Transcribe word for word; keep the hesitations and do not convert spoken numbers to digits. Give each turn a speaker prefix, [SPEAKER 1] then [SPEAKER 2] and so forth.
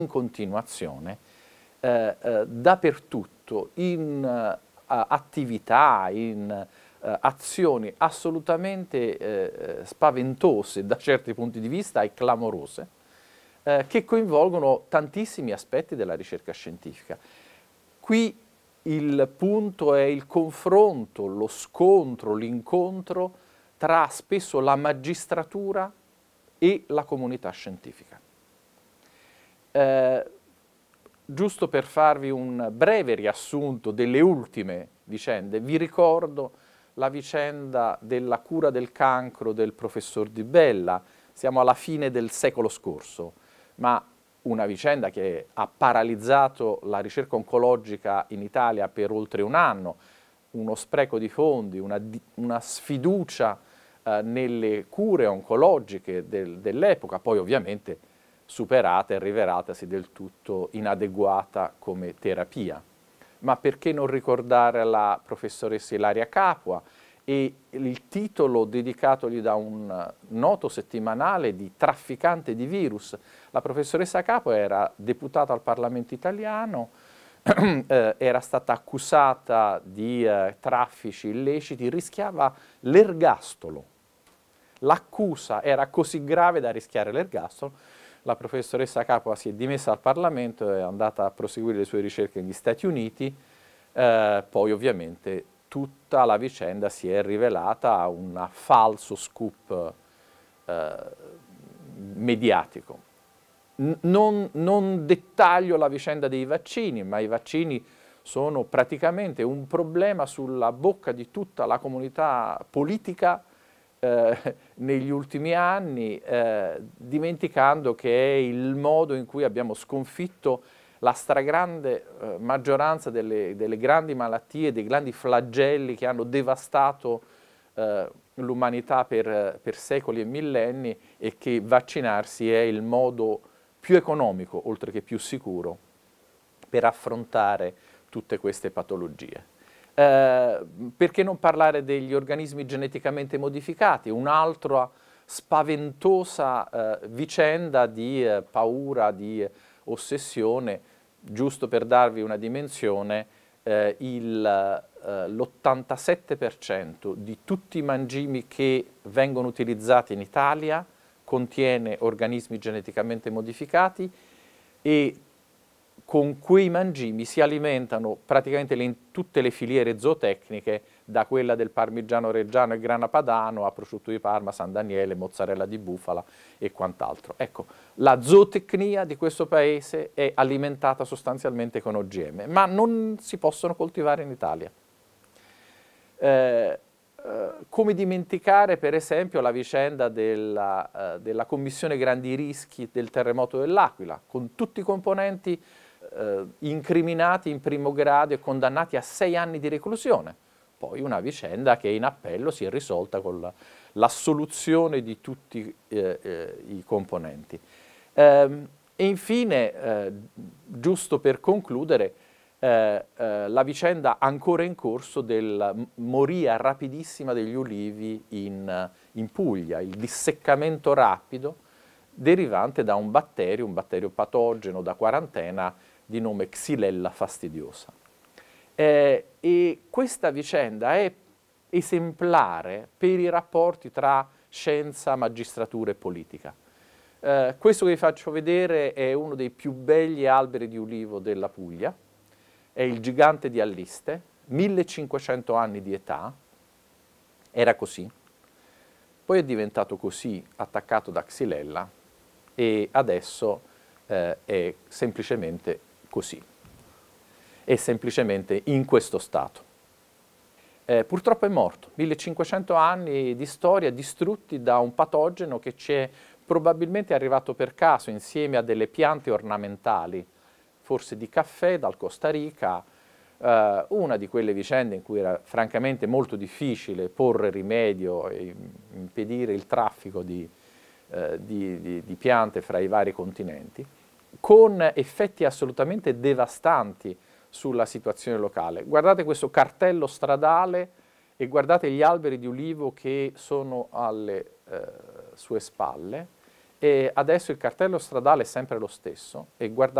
[SPEAKER 1] in continuazione eh, eh, dappertutto in eh, attività, in eh, azioni assolutamente eh, spaventose da certi punti di vista e clamorose, eh, che coinvolgono tantissimi aspetti della ricerca scientifica. Qui il punto è il confronto, lo scontro, l'incontro tra spesso la magistratura e la comunità scientifica. Eh, giusto per farvi un breve riassunto delle ultime vicende, vi ricordo la vicenda della cura del cancro del professor Di Bella. Siamo alla fine del secolo scorso, ma una vicenda che ha paralizzato la ricerca oncologica in Italia per oltre un anno, uno spreco di fondi, una, una sfiducia eh, nelle cure oncologiche del, dell'epoca, poi ovviamente superata e rivelatasi del tutto inadeguata come terapia. Ma perché non ricordare la professoressa Ilaria Capua e il titolo dedicatogli da un noto settimanale di trafficante di virus? La professoressa Capua era deputata al Parlamento italiano, eh, era stata accusata di eh, traffici illeciti, rischiava l'ergastolo. L'accusa era così grave da rischiare l'ergastolo. La professoressa Capua si è dimessa dal Parlamento, è andata a proseguire le sue ricerche negli Stati Uniti, eh, poi ovviamente tutta la vicenda si è rivelata un falso scoop eh, mediatico. N non, non dettaglio la vicenda dei vaccini, ma i vaccini sono praticamente un problema sulla bocca di tutta la comunità politica Eh, negli ultimi anni, eh, dimenticando che è il modo in cui abbiamo sconfitto la stragrande eh, maggioranza delle, delle grandi malattie, dei grandi flagelli che hanno devastato eh, l'umanità per, per secoli e millenni, e che vaccinarsi è il modo più economico, oltre che più sicuro, per affrontare tutte queste patologie. Eh, perché non parlare degli organismi geneticamente modificati, un'altra spaventosa eh, vicenda di eh, paura, di eh, ossessione. Giusto per darvi una dimensione, eh, eh, l'ottantasette per cento di tutti i mangimi che vengono utilizzati in Italia contiene organismi geneticamente modificati, e con quei mangimi si alimentano praticamente le, tutte le filiere zootecniche, da quella del parmigiano reggiano e grana padano a prosciutto di Parma, San Daniele, mozzarella di bufala e quant'altro. Ecco, la zootecnia di questo paese è alimentata sostanzialmente con O G M, ma non si possono coltivare in Italia. Eh, eh, come dimenticare per esempio la vicenda della, eh, della Commissione Grandi Rischi del terremoto dell'Aquila, con tutti i componenti Eh, incriminati in primo grado e condannati a sei anni di reclusione. Poi una vicenda che in appello si è risolta con l'assoluzione di tutti eh, eh, i componenti. Ehm, e infine, eh, giusto per concludere, eh, eh, la vicenda ancora in corso della moria rapidissima degli ulivi in, in Puglia, il disseccamento rapido derivante da un batterio, un batterio patogeno da quarantena di nome Xylella fastidiosa. Eh, e questa vicenda è esemplare per i rapporti tra scienza, magistratura e politica. Eh, questo che vi faccio vedere è uno dei più begli alberi di ulivo della Puglia, è il gigante di Alliste, millecinquecento anni di età, era così, poi è diventato così attaccato da Xylella e adesso eh, è semplicemente così, è semplicemente in questo stato. Eh, purtroppo è morto, millecinquecento anni di storia distrutti da un patogeno che ci è probabilmente arrivato per caso insieme a delle piante ornamentali, forse di caffè dal Costa Rica, eh, una di quelle vicende in cui era francamente molto difficile porre rimedio e impedire il traffico di, eh, di, di, di piante fra i vari continenti, con effetti assolutamente devastanti sulla situazione locale. Guardate questo cartello stradale e guardate gli alberi di ulivo che sono alle eh, sue spalle, e adesso il cartello stradale è sempre lo stesso e guardate